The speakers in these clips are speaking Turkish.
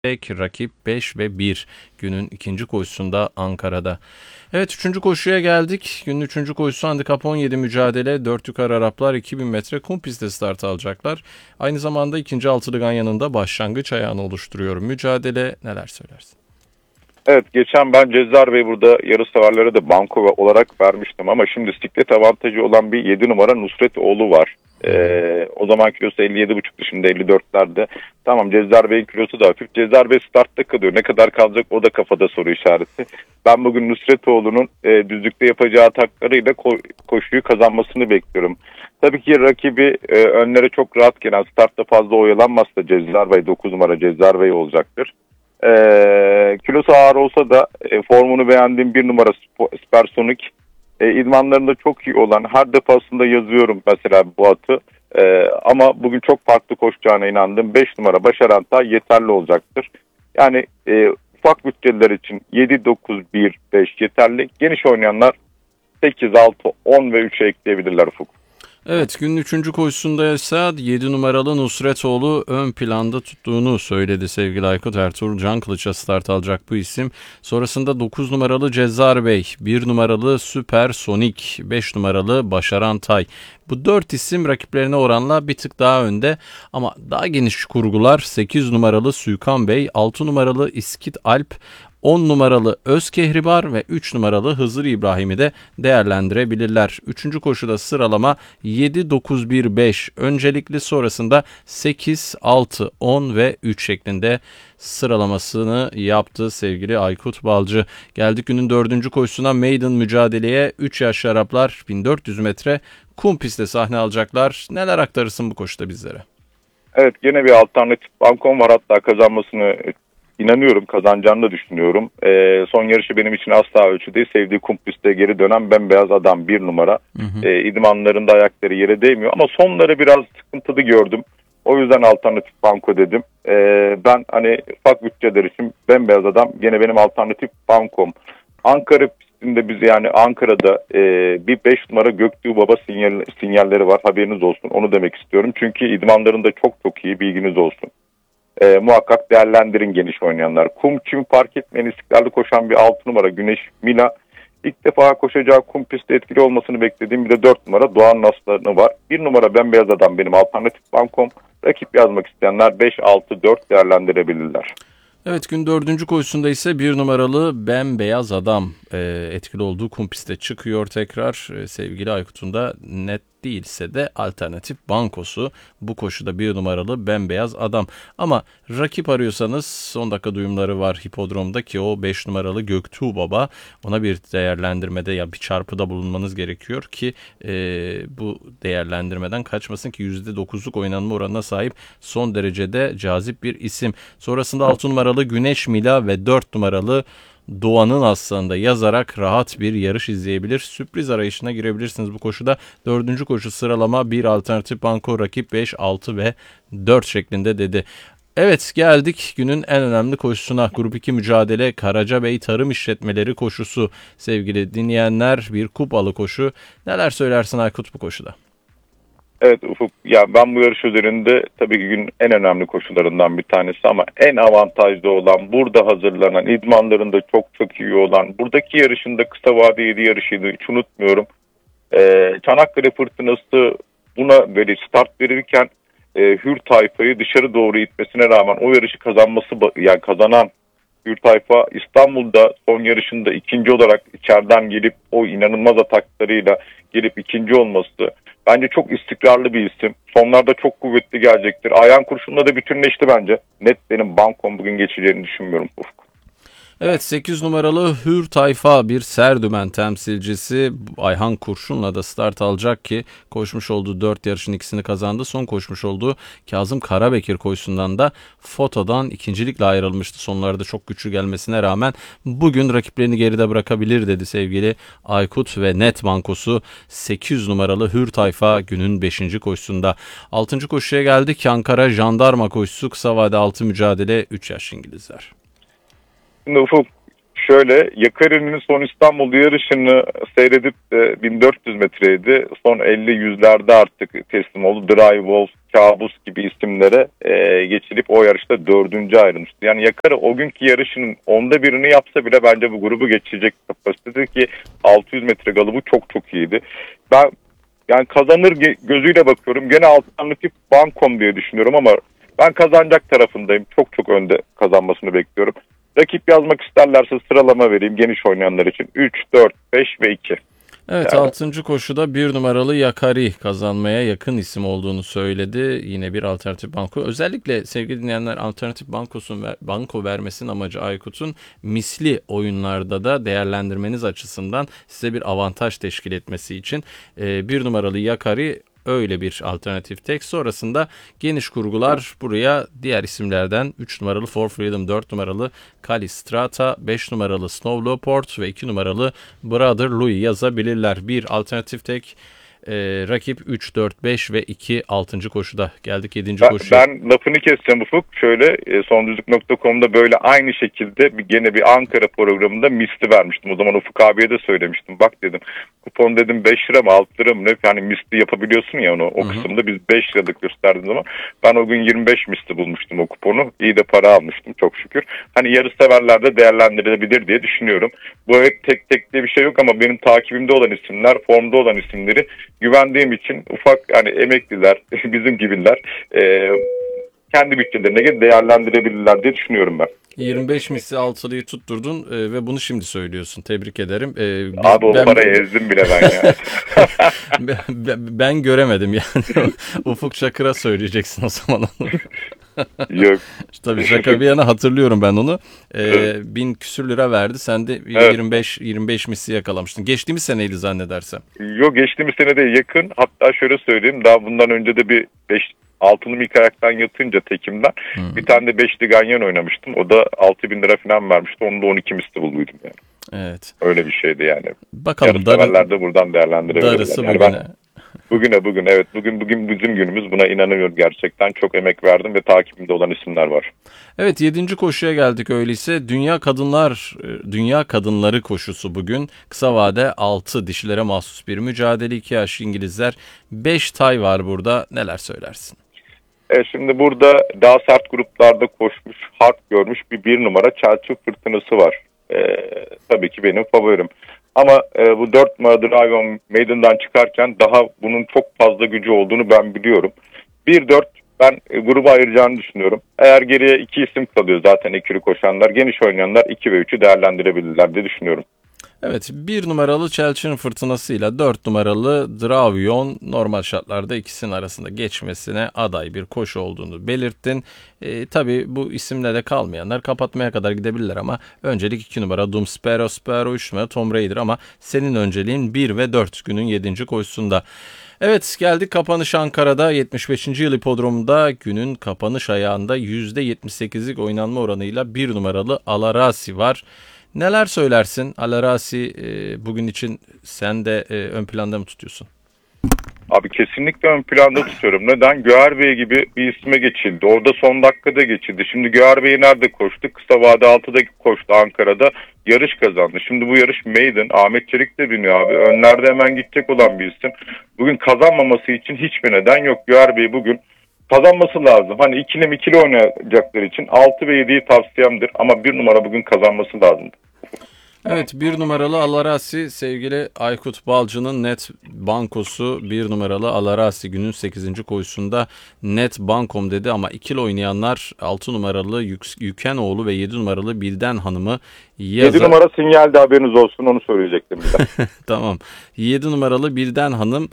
Rakip 5 ve 1 günün ikinci koşusunda Ankara'da. Evet, üçüncü koşuya geldik. Günün üçüncü koşusu handikap 17 mücadele. 4 yukarı Araplar 2000 metre kum pistte start alacaklar. Aynı zamanda ikinci altılı ganyanın da başlangıç ayağını oluşturuyor. Mücadele, neler söylersin? Evet, geçen ben Cezzar Bey burada yarış severlere de banko olarak vermiştim ama şimdi siklet avantajı olan bir 7 numara Nusretoğlu var. O zaman kilosu 57,5'tu, şimdi 54'lerde. Tamam, Cezzar Bey'in kilosu da hafif. Cezzar Bey startta kalıyor. Ne kadar kalacak o da kafada soru işareti. Ben bugün Nusretoğlu'nun düzlükte yapacağı ataklarıyla koşuyu kazanmasını bekliyorum. Tabii ki rakibi önlere çok rahat gelen, startta fazla oyalanmazsa Cezzar Bey, 9 numara Cezzar Bey olacaktır. Kilosu ağır olsa da formunu beğendiğim bir numara Supersonic, idmanlarında çok iyi olan, her defasında yazıyorum mesela bu atı, ama bugün çok farklı koşacağına inandım. 5 numara Başarantay yeterli olacaktır. Yani ufak bütçeler için 7, 9, 1, 5 yeterli. Geniş oynayanlar 8, 6, 10 ve 3'e ekleyebilirler Ufuk. Evet, günün üçüncü koşusunda ise 7 numaralı Nusretoğlu ön planda tuttuğunu söyledi sevgili Aykut. Ertuğrul Can Kılıç'a start alacak bu isim. Sonrasında 9 numaralı Cezzar Bey, 1 numaralı Supersonic, 5 numaralı Başarantay. Bu 4 isim rakiplerine oranla bir tık daha önde ama daha geniş kurgular 8 numaralı Sükan Bey, 6 numaralı İskit Alp, 10 numaralı Özkehribar ve 3 numaralı Hızır İbrahim'i de değerlendirebilirler. Üçüncü koşuda sıralama 7, 9, 1, 5 öncelikli, sonrasında 8, 6, 10 ve 3 şeklinde sıralamasını yaptı sevgili Aykut Balcı. Geldik günün dördüncü koşusuna, maiden mücadeleye. 3 yaşlı Araplar 1400 metre kum pistte sahne alacaklar. Neler aktarırsın bu koşuda bizlere? Evet, yine bir alternatif bankom var, hatta kazanmasını İnanıyorum, kazanacağını da düşünüyorum. Son yarışı benim için asla ölçü değil. Sevdiği kum pistte geri dönen bembeyaz adam 1 numara. İdmanlarında ayakları yere değmiyor ama sonları biraz sıkıntılı gördüm. O yüzden alternatif banko dedim. Ben hani ufak bütçeler için bembeyaz adam gene benim alternatif bankom. Ankara pistinde biz, yani Ankara'da bir 5 numara Göktuğ Baba sinyalleri var, haberiniz olsun, onu demek istiyorum. Çünkü idmanlarında çok iyi, bilginiz olsun. Muhakkak değerlendirin geniş oynayanlar. Kum çim fark etmeyen, istikrarlı koşan bir 6 numara Güneş Mila. İlk defa koşacağı kum pistte etkili olmasını beklediğim bir de 4 numara Doğan Naslanı var. 1 numara Bembeyaz Adam benim alternatif bankom. Rakip yazmak isteyenler 5, 6, 4 değerlendirebilirler. Evet, gün dördüncü koşusunda ise 1 numaralı Bembeyaz Adam etkili olduğu kum pistte çıkıyor tekrar. Sevgili Aykut'un da net değilse de alternatif bankosu bu koşuda 1 numaralı Bembeyaz Adam. Ama rakip arıyorsanız son dakika duyumları var hipodromda ki o 5 numaralı Göktuğ Baba, ona bir değerlendirmede ya bir çarpıda bulunmanız gerekiyor ki bu değerlendirmeden kaçmasın ki %9'luk oynanma oranına sahip son derecede cazip bir isim. Sonrasında 6 numaralı Güneş Mila ve 4 numaralı Doğan'ın aslında yazarak rahat bir yarış izleyebilir. Sürpriz arayışına girebilirsiniz bu koşuda. Dördüncü koşu sıralama 1 alternatif banko, rakip 5, 6 ve 4 şeklinde dedi. Evet, geldik günün en önemli koşusuna. Grup 2 mücadele Karacabey Tarım İşletmeleri koşusu. Sevgili dinleyenler, bir kupalı koşu. Neler söylersin Aykut bu koşuda? Evet Ufuk, ya ben bu yarış üzerinde tabii ki günün en önemli koşularından bir tanesi ama en avantajlı olan, burada hazırlanan, idmanlarında çok iyi olan, buradaki yarışında kısa vadeli yarışıydı, hiç unutmuyorum. Çanakkale Fırtınası buna böyle start verirken Hür Tayfa'yı dışarı doğru itmesine rağmen o yarışı kazanması, yani kazanan Hür Tayfa İstanbul'da son yarışında ikinci olarak içeriden gelip o inanılmaz ataklarıyla gelip ikinci olması, bence çok istikrarlı bir isim. Sonlarda çok kuvvetli gelecektir. Ayhan Kurşun'la da bütünleşti bence. Net benim bankom bugün geçeceğini düşünmüyorum Ufuk. Evet, 8 numaralı Hür Tayfa bir Serdümen temsilcisi Ayhan Kurşun'la da start alacak ki koşmuş olduğu 4 yarışın ikisini kazandı. Son koşmuş olduğu Kazım Karabekir koşusundan da fotodan ikincilikle ayrılmıştı. Sonlarda çok güçlü gelmesine rağmen bugün rakiplerini geride bırakabilir dedi sevgili Aykut ve net bankosu 8 numaralı Hür Tayfa günün 5. koşusunda. 6. koşuya geldik. Ankara Jandarma koşusu, kısa vade 6 mücadele, 3 yaş İngilizler. Şimdi Ufuk, şöyle, Yakari'nin son İstanbul yarışını seyredip 1400 metreydi. Son 50-100'lerde artık teslim oldu. Dry Wolf kabus gibi isimlere geçilip o yarışta 4. ayrılmıştı. Yani Yakari o günkü yarışının 1/10'ını yapsa bile bence bu grubu geçecek kapasitede ki 600 metre galıbı çok çok iyiydi. Ben yani kazanır gözüyle bakıyorum. Gene alternatif Bankom diye düşünüyorum ama ben kazanacak tarafındayım. Çok çok önde kazanmasını bekliyorum. Rakip yazmak isterlerse sıralama vereyim geniş oynayanlar için. 3, 4, 5 ve 2. Evet, 6. koşuda 1 numaralı Yakari kazanmaya yakın isim olduğunu söyledi. Yine bir alternatif banko. Özellikle sevgili dinleyenler, alternatif banko vermesinin amacı Aykut'un misli oyunlarda da değerlendirmeniz açısından size bir avantaj teşkil etmesi için 1 numaralı Yakari öyle bir alternatif tek. Sonrasında geniş kurgular buraya diğer isimlerden 3 numaralı For Freedom, 4 numaralı Kalistrata, 5 numaralı Snow Leopard ve 2 numaralı Brother Louis yazabilirler. Bir alternatif tek. Rakip 3, 4, 5 ve 2 6. koşuda. Geldik 7. koşuya. Ben lafını keseceğim Ufuk. Şöyle sondüzlük.com'da böyle aynı şekilde gene bir Ankara programında misli vermiştim. O zaman Ufuk abiye de söylemiştim. Bak dedim kupon dedim 5 lira mı 6 lira mı ne? Yani misli yapabiliyorsun ya onu. O kısımda biz 5 liralık gösterdiğimiz zaman ben o gün 25 misli bulmuştum o kuponu. İyi de para almıştım çok şükür. Hani yarı severler de değerlendirilebilir diye düşünüyorum. Bu hep tek diye bir şey yok ama benim takibimde olan isimler, formda olan isimleri güvendiğim için ufak yani emekliler, bizim gibiler kendi bütçelerine göre değerlendirebilirler diye düşünüyorum ben. 25 misli altılıyı tutturdun ve bunu şimdi söylüyorsun. Tebrik ederim. Abi o parayı ezdim bile ben ya. Ben göremedim yani. Ufuk Çakır'a söyleyeceksin o zaman onu. Yok. Tabii şaka bir yana hatırlıyorum ben onu. 1000 küsür lira verdi. Sen de 25 misli yakalamıştın. Geçtiğimiz seneydi zannedersem. Yok geçtiğimiz sene de yakın. Hatta şöyle söyleyeyim. Daha bundan önce de bir 6'lı ilk ayaktan yatınca tekimden bir tane de 5'li ganyan oynamıştım. O da 6.000 lira falan vermişti. Onu da 12 misli bulduydum yani. Evet. Öyle bir şeydi yani. Bakalım. Yarışseverler de buradan değerlendirebilirler. Darısı yani bugün evet. Bugün bizim günümüz. Buna inanıyorum gerçekten. Çok emek verdim ve takibimde olan isimler var. Evet, 7. koşuya geldik öyleyse. Dünya Kadınları koşusu bugün. Kısa vade 6 dişilere mahsus bir mücadele. 2 yaş İngilizler. 5 tay var burada. Neler söylersin? Şimdi burada daha sert gruplarda koşmuş, hard görmüş bir numara Chelsea Fırtınası var. Tabii ki benim favorim. Ama bu 4 numara Dragon Maiden'dan çıkarken daha bunun çok fazla gücü olduğunu ben biliyorum. 1-4 ben gruba ayıracağını düşünüyorum. Eğer geriye 2 isim kalıyor zaten ikili koşanlar. Geniş oynayanlar 2 ve 3'ü değerlendirebilirler diye düşünüyorum. Evet, 1 numaralı Chelsea'nin fırtınasıyla 4 numaralı Dravion normal şartlarda ikisinin arasında geçmesine aday bir koşu olduğunu belirttin. Tabii bu isimle de kalmayanlar kapatmaya kadar gidebilirler ama öncelik 2 numara Doom Sparrow, 3 numara Tom Raider ama senin önceliğin 1 ve 4 günün 7. koşusunda. Evet, geldik kapanış Ankara'da 75. yıl hipodromunda günün kapanış ayağında %78'lik oynanma oranıyla 1 numaralı Alarasi var. Neler söylersin? Alarasi bugün için sen de ön planda mı tutuyorsun? Abi kesinlikle ön planda tutuyorum. Neden? Göğer Bey gibi bir isme geçildi. Orada son dakikada geçildi. Şimdi Göğer Bey nerede koştu? Kısa vade 6'da koştu Ankara'da. Yarış kazandı. Şimdi bu yarış Maiden. Ahmet Çelik de biniyor abi. Önlerde hemen gidecek olan bir isim. Bugün kazanmaması için hiçbir neden yok. Göğer Bey bugün kazanması lazım. Hani ikili oynayacaklar için 6 ve 7'yi tavsiyemdir. Ama 1 numara bugün kazanması lazım. Evet, 1 numaralı Alarasi sevgili Aykut Balcı'nın net bankosu. 1 numaralı Alarasi günün 8. koşusunda net bankom dedi ama ikili oynayanlar 6 numaralı Yükenoğlu ve 7 numaralı Bilden Hanım'ı 7 numara sinyalde haberiniz olsun onu söyleyecektim. Tamam. 7 numaralı Bilden Hanım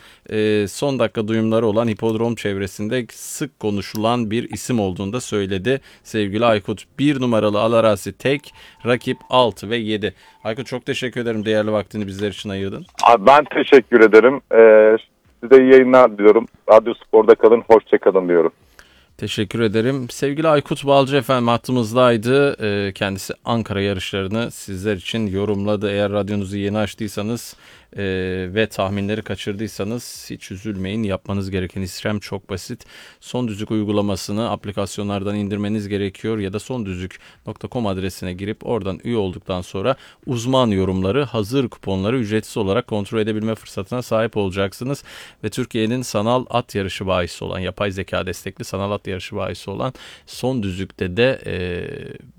son dakika duyumları olan hipodrom çevresinde sık konuşulan bir isim olduğunu da söyledi. Sevgili Aykut, 1 numaralı Alarasi tek, rakip 6 ve 7. Aykut çok teşekkür ederim. Değerli vaktini bizler için ayırdın. Ben teşekkür ederim. Size iyi yayınlar diliyorum. Radyo Spor'da kalın, hoşça kalın diyorum. Teşekkür ederim. Sevgili Aykut Balcı efendim hattımızdaydı. Kendisi Ankara yarışlarını sizler için yorumladı. Eğer radyonuzu yeni açtıysanız ve tahminleri kaçırdıysanız hiç üzülmeyin. Yapmanız gereken işlem çok basit. Son Düzlük uygulamasını aplikasyonlardan indirmeniz gerekiyor ya da sondüzlük.com adresine girip oradan üye olduktan sonra uzman yorumları, hazır kuponları ücretsiz olarak kontrol edebilme fırsatına sahip olacaksınız. Ve Türkiye'nin sanal at yarışı bahisi olan, yapay zeka destekli sanal at yarışı bahisi olan Son Düzlük'te de